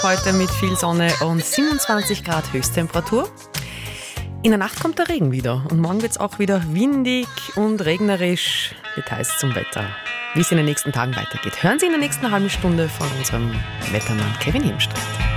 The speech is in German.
Heute mit viel Sonne und 27 Grad Höchsttemperatur. In der Nacht kommt der Regen wieder und morgen wird es auch wieder windig und regnerisch. Details zum Wetter, wie es in den nächsten Tagen weitergeht, hören Sie in der nächsten halben Stunde von unserem Wettermann Kevin Hemstreit.